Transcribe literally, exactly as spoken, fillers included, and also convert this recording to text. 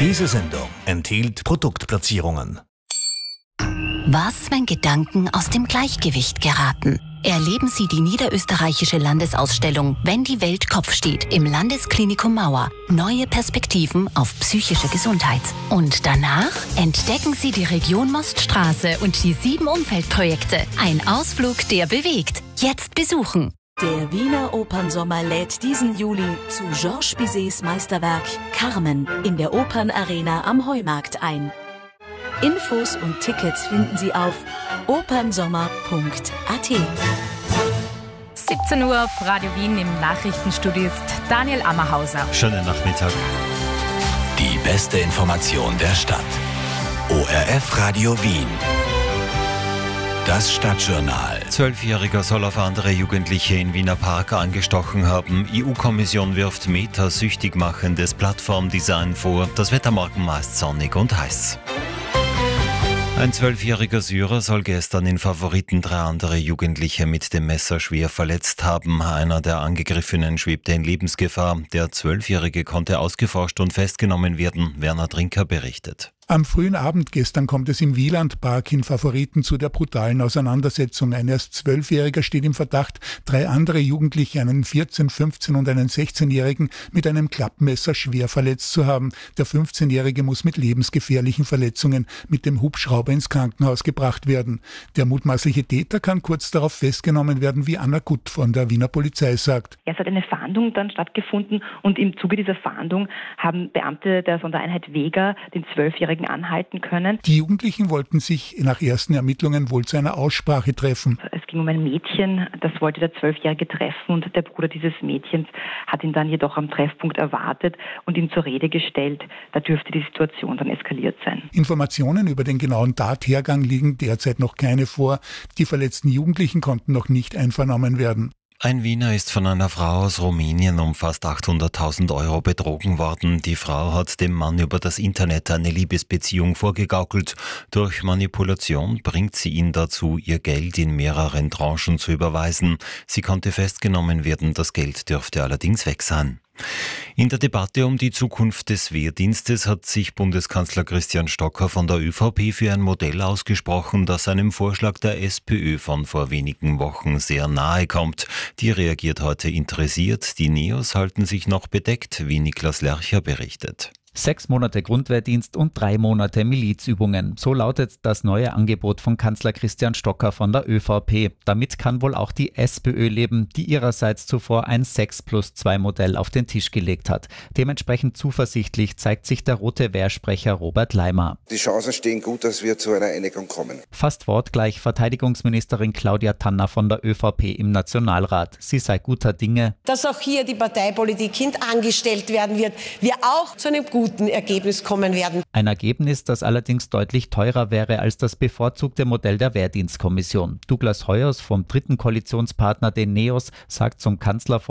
Diese Sendung enthielt Produktplatzierungen. Was, wenn Gedanken aus dem Gleichgewicht geraten? Erleben Sie die niederösterreichische Landesausstellung Wenn die Welt Kopf steht im Landesklinikum Mauer. Neue Perspektiven auf psychische Gesundheit. Und danach entdecken Sie die Region Moststraße und die sieben Umfeldprojekte. Ein Ausflug, der bewegt. Jetzt besuchen. Der Wiener Opernsommer lädt diesen Juli zu Georges Bizets Meisterwerk Carmen in der Opernarena am Heumarkt ein. Infos und Tickets finden Sie auf opernsommer punkt a t. siebzehn Uhr auf Radio Wien. Im Nachrichtenstudio ist Daniel Ammerhauser. Schönen Nachmittag. Die beste Information der Stadt. O R F Radio Wien. Das Stadtjournal. Zwölfjähriger soll auf andere Jugendliche in Wiener Park angestochen haben. E U-Kommission wirft Meta süchtig machendes Plattformdesign vor. Das Wetter morgen meist sonnig und heiß. Ein zwölfjähriger Syrer soll gestern in Favoriten drei andere Jugendliche mit dem Messer schwer verletzt haben. Einer der Angegriffenen schwebte in Lebensgefahr. Der Zwölfjährige konnte ausgeforscht und festgenommen werden, Werner Trinker berichtet. Am frühen Abend gestern kommt es im Wielandpark in Favoriten zu der brutalen Auseinandersetzung. Ein erst Zwölfjähriger steht im Verdacht, drei andere Jugendliche, einen vierzehn-, fünfzehn- und einen sechzehnjährigen, mit einem Klappmesser schwer verletzt zu haben. Der fünfzehnjährige muss mit lebensgefährlichen Verletzungen mit dem Hubschrauber ins Krankenhaus gebracht werden. Der mutmaßliche Täter kann kurz darauf festgenommen werden, wie Anna Gutt von der Wiener Polizei sagt. Es hat eine Fahndung dann stattgefunden und im Zuge dieser Fahndung haben Beamte der Sondereinheit Vega den Zwölfjährigen anhalten können. Die Jugendlichen wollten sich nach ersten Ermittlungen wohl zu einer Aussprache treffen. Es ging um ein Mädchen, das wollte der Zwölfjährige treffen und der Bruder dieses Mädchens hat ihn dann jedoch am Treffpunkt erwartet und ihn zur Rede gestellt. Da dürfte die Situation dann eskaliert sein. Informationen über den genauen Tathergang liegen derzeit noch keine vor. Die verletzten Jugendlichen konnten noch nicht einvernommen werden. Ein Wiener ist von einer Frau aus Rumänien um fast achthunderttausend Euro betrogen worden. Die Frau hat dem Mann über das Internet eine Liebesbeziehung vorgegaukelt. Durch Manipulation bringt sie ihn dazu, ihr Geld in mehreren Tranchen zu überweisen. Sie konnte festgenommen werden, das Geld dürfte allerdings weg sein. In der Debatte um die Zukunft des Wehrdienstes hat sich Bundeskanzler Christian Stocker von der ÖVP für ein Modell ausgesprochen, das einem Vorschlag der SPÖ von vor wenigen Wochen sehr nahe kommt. Die reagiert heute interessiert. Die Neos halten sich noch bedeckt, wie Niklas Lercher berichtet. Sechs Monate Grundwehrdienst und drei Monate Milizübungen. So lautet das neue Angebot von Kanzler Christian Stocker von der ÖVP. Damit kann wohl auch die SPÖ leben, die ihrerseits zuvor ein sechs plus zwei Modell auf den Tisch gelegt hat. Dementsprechend zuversichtlich zeigt sich der rote Wehrsprecher Robert Leimer. Die Chancen stehen gut, dass wir zu einer Einigung kommen. Fast wortgleich Verteidigungsministerin Claudia Tanner von der ÖVP im Nationalrat. Sie sei guter Dinge, dass auch hier die Parteipolitik hintangestellt werden wird, wir auch zu einem guten guten Ergebnis kommen werden. Ein Ergebnis, das allerdings deutlich teurer wäre als das bevorzugte Modell der Wehrdienstkommission. Douglas Heuers vom dritten Koalitionspartner, den Neos, sagt zum Kanzler